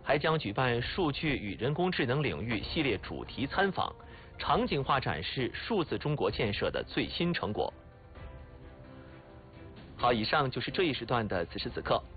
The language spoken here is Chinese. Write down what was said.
还将举办数据与人工智能领域系列主题参访，场景化展示数字中国建设的最新成果。好，以上就是这一时段的此时此刻。